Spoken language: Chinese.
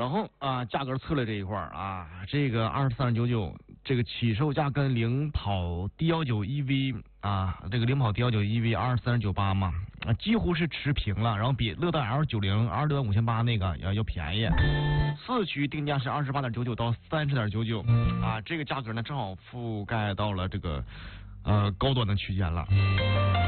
然后价格测了这一块这个23.99，这个起售价跟领跑 D19 EV 这个领跑 D19 EV 23.98嘛，几乎是持平了，然后比乐道 L90 26.5800那个要便宜。四驱定价是28.99到30.99这个价格呢正好覆盖到了这个高端的区间了。